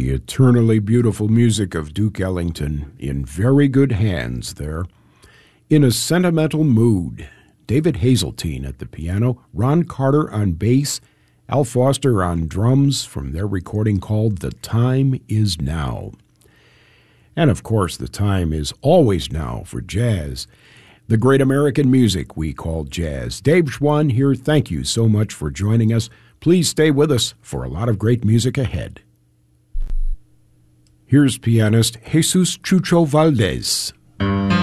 The eternally beautiful music of Duke Ellington in very good hands there. In a sentimental mood, David Hazeltine at the piano, Ron Carter on bass, Al Foster on drums from their recording called The Time Is Now. And of course, the time is always now for jazz. The great American music we call jazz. Dave Schwann here. Thank you so much for joining us. Please stay with us for a lot of great music ahead. Here's pianist Jesus Chucho Valdez.